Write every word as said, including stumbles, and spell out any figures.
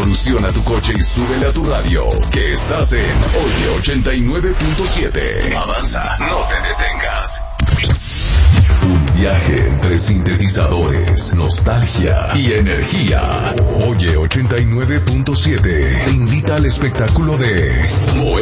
Revoluciona tu coche y súbele a tu radio, que estás en Oye ochenta y nueve punto siete. Avanza, no te detengas. Un viaje entre sintetizadores, nostalgia y energía. Oye ochenta y nueve punto siete te invita al espectáculo de Moe